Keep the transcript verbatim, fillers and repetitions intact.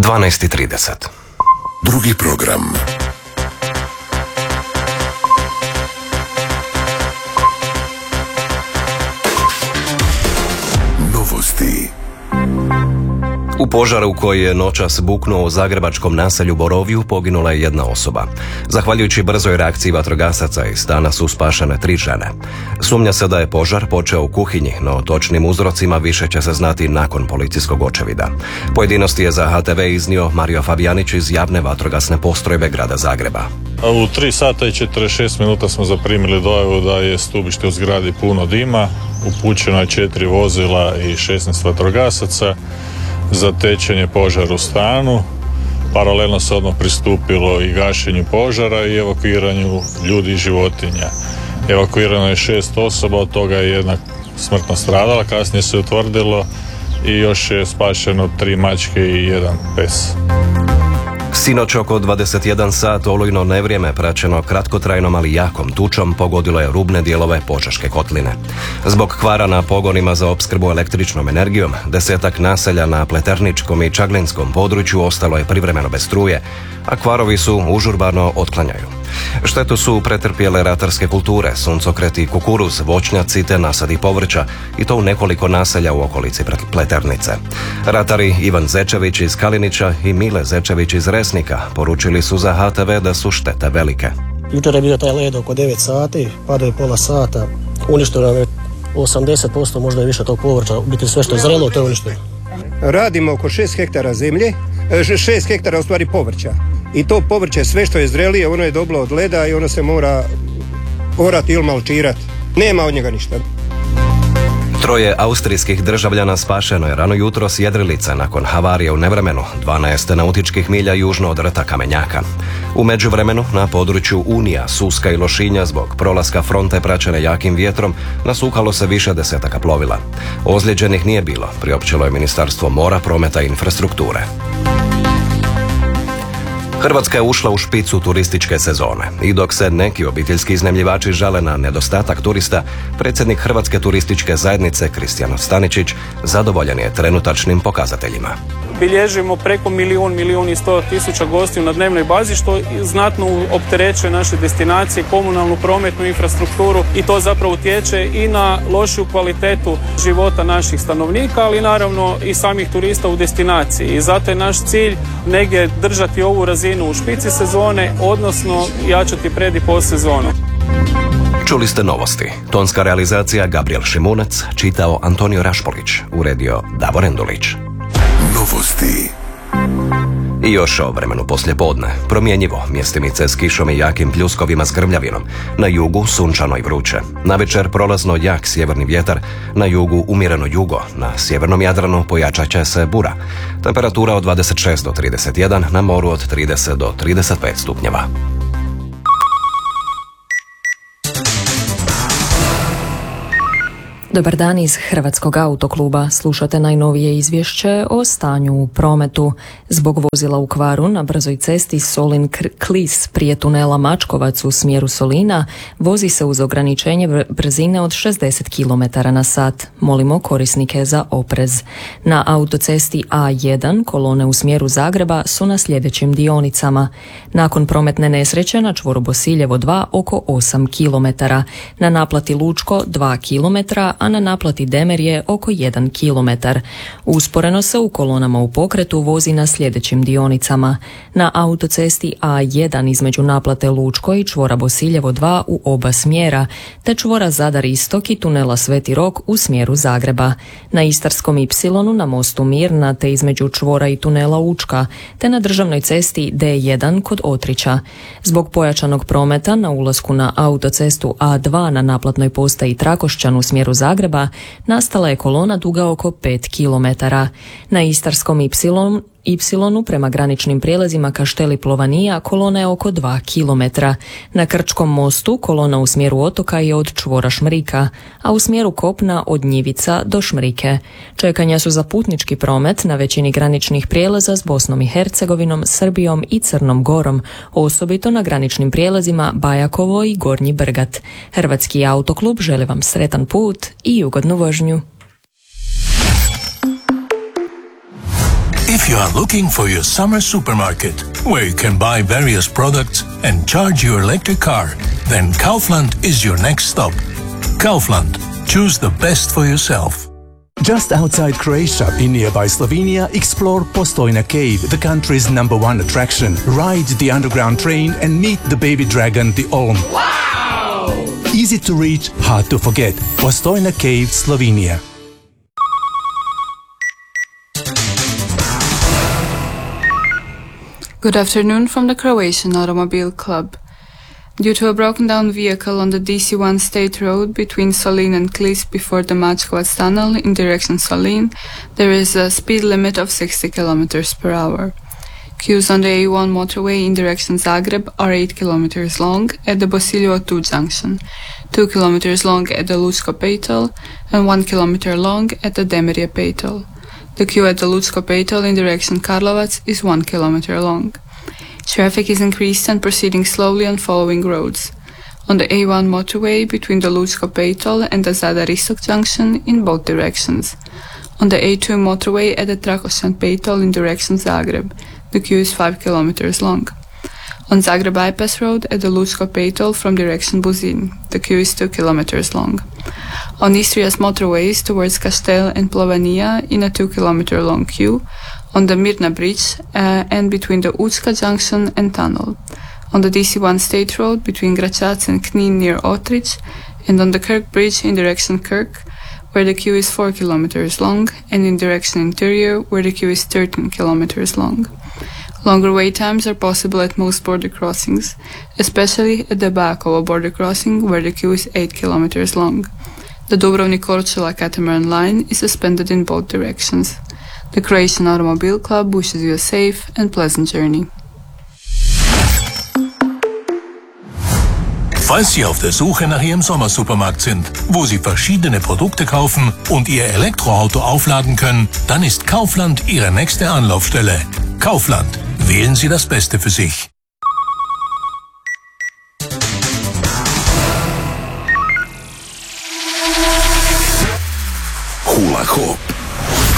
dvanaest i trideset. Drugi program. Novosti. U požaru koji je noćas buknuo u zagrebačkom naselju Borovju poginula je jedna osoba. Zahvaljujući brzoj reakciji vatrogasaca iz stana su spašene tri žene. Sumnja se da je požar počeo u kuhinji, no točnim uzrocima više će se znati nakon policijskog očevida. Pojedinosti je za H T V iznio Mario Fabijanić iz javne vatrogasne postrojbe grada Zagreba. U tri sata i četrdeset šest minuta smo zaprimili dojavu da je stubište u zgradi puno dima, upućeno je četiri vozila i šesnaest vatrogasaca. Zatečen je požar u stanu, paralelno se odmah pristupilo i gašenju požara i evakuiranju ljudi i životinja. Evakuirano je šest osoba, od toga je jedna smrtno stradala, kasnije se utvrdilo, i još je spašeno tri mačke i jedan pes. Sinoć oko dvadeset jedan sat olujno nevrijeme praćeno kratkotrajnom ali jakom tučom pogodilo je rubne dijelove Požeške kotline. Zbog kvara na pogonima za opskrbu električnom energijom, desetak naselja na Pleterničkom i Čaglinskom području ostalo je privremeno bez struje, a kvarovi su užurbano otklanjaju. Štetu su pretrpjele ratarske kulture, suncokret i kukuruz, voćnjaci te nasadi povrća, i to u nekoliko naselja u okolici Pleternice. Ratari Ivan Zečević iz Kalinića i Mile Zečević iz Resnika poručili su za H T V da su štete velike. Jučer je bio taj led oko devet sati, padao je pola sata, uništeno je osamdeset posto, možda i više tog povrća, u biti sve što je zrelo, to je uništeno. Radimo oko šest hektara zemlje, šest hektara u stvari povrća. I to povrće, sve što je zrelije, ono je dobilo od leda i ono se mora orati ili malčirati. Nema od njega ništa. Troje austrijskih državljana spašeno je rano jutro s jedrilice nakon havarije u nevremenu, dvanaest nautičkih milja južno od rta Kamenjaka. U međuvremenu na području Unija, Suska i Lošinja zbog prolaska fronte praćene jakim vjetrom nasukalo se više desetaka plovila. Ozlijeđenih nije bilo, priopćilo je Ministarstvo mora, prometa i infrastrukture. Hrvatska je ušla u špicu turističke sezone i dok se neki obiteljski iznajmljivači žale na nedostatak turista, predsjednik Hrvatske turističke zajednice Kristijan Staničić zadovoljan je trenutačnim pokazateljima. Bilježimo preko milijun, milijun i sto tisuća gostiju na dnevnoj bazi, što znatno opterećuje naše destinacije, komunalnu, prometnu infrastrukturu, i to zapravo utječe i na lošiju kvalitetu života naših stanovnika, ali naravno i samih turista u destinaciji. I zato je naš cilj negdje držati ovu razinu u špici sezone, odnosno jačati pred i post sezonu. Čuli ste novosti. Tonska realizacija Gabriel Šimunac, čitao Antonio Rašpolić, uredio Davor Endulić. Novosti. I još o vremenu poslje podne. Promjenjivo, mjestimice s kišom i jakim pljuskovima s grmljavinom. Na jugu sunčano i vruće. Navečer prolazno jak sjeverni vjetar, na jugu umjereno jugo, na sjevernom Jadranu pojačat će se bura. Temperatura od dvadeset šest do trideset jedan, na moru od trideset do trideset pet stupnjeva. Dobar dan iz Hrvatskog autokluba. Slušate najnovije izvješće o stanju u prometu. Zbog vozila u kvaru na brzoj cesti Solin-Klis prije tunela Mačkovac u smjeru Solina vozi se uz ograničenje brzine od šezdeset kilometara na sat. Molimo korisnike za oprez. Na autocesti A jedan kolone u smjeru Zagreba su na sljedećim dionicama. Nakon prometne nesreće na čvoru Bosiljevo dva oko osam kilometara. Na naplati Lučko dva kilometra, a na naplati Demerje oko jedan kilometar. Usporeno se u kolonama u pokretu vozi na sljedećim dionicama. Na autocesti A jedan između naplate Lučko i čvora Bosiljevo dva u oba smjera, te čvora Zadar Istok i tunela Sveti Rok u smjeru Zagreba. Na Istarskom Ipsilonu na mostu Mirna te između čvora i tunela Učka, te na državnoj cesti D jedan kod Otrića. Zbog pojačanog prometa na ulasku na autocestu A dva na naplatnoj postaji Trakošćan u smjeru Zagreba Zagreba nastala je kolona duga oko pet kilometara. Na Istarskom Ipsilonu Ipsilonu prema graničnim prijelazima Kašteli Plovanija kolona je oko dva kilometra. Na Krčkom mostu kolona u smjeru otoka je od čvora Šmrika, a u smjeru kopna od Njivica do Šmrike. Čekanja su za putnički promet na većini graničnih prijelaza s Bosnom i Hercegovinom, Srbijom i Crnom Gorom, osobito na graničnim prijelazima Bajakovo i Gornji Brgat. Hrvatski autoklub želi vam sretan put i ugodnu vožnju. If you are looking for your summer supermarket, where you can buy various products and charge your electric car, then Kaufland is your next stop. Kaufland. Choose the best for yourself. Just outside Croatia, in nearby Slovenia, explore Postojna Cave, the country's number one attraction. Ride the underground train and meet the baby dragon, the Olm. Wow! Easy to reach, hard to forget. Postojna Cave, Slovenia. Good afternoon from the Croatian Automobile Club. Due to a broken down vehicle on the D C one state road between Solin and Klis before the Mačkovac tunnel in direction Solin, there is a speed limit of sixty kilometers per hour. Queues on the A one motorway in direction Zagreb are eight kilometers long at the Bosiljevo two junction, two kilometers long at the Lucko Petel, and one kilometer long at the Demirje Petel. The queue at the Lucko Petel in direction Karlovac is one kilometer long. Traffic is increased and proceeding slowly on following roads. On the A one motorway between the Lucko Petel and the Zadar Istok junction in both directions. On the A two motorway at the Trakošćan Petel in direction Zagreb, the queue is five kilometers long. On Zagreb bypass road at the Lucko Petel from direction Buzin, the queue is two kilometers long. On Istria's motorways towards Kastel and Plovania in a two kilometer long queue, on the Mirna Bridge uh, and between the Učka junction and tunnel, on the D C one state road between Gračac and Knin near Otrich, and on the Kirk Bridge in direction Kirk, where the queue is four kilometers long, and in direction interior, where the queue is thirteen kilometers long. Longer wait times are possible at most border crossings, especially at the Bakovo border crossing, where the queue is eight kilometers long. The Dubrovnik-Korčula catamaran line is suspended in both directions. The Croatian Automobile Club wishes you a safe and pleasant journey. Falls Sie auf der Suche nach Ihrem Sommersupermarkt sind, wo Sie verschiedene Produkte kaufen und Ihr Elektroauto aufladen können, dann ist Kaufland Ihre nächste Anlaufstelle. Kaufland. Wählen Sie das Beste für sich. Hula Hoop.